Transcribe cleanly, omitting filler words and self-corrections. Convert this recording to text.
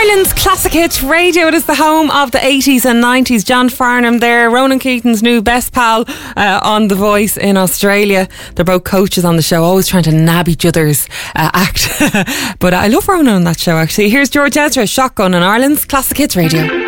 Ireland's Classic Hits Radio. It is the home of the 80s and 90s. John Farnham there, Ronan Keating's new best pal on The Voice in Australia. They're both coaches on the show, always trying to nab each other's act. But I love Ronan on that show, actually. Here's George Ezra, Shotgun on Ireland's Classic Hits Radio.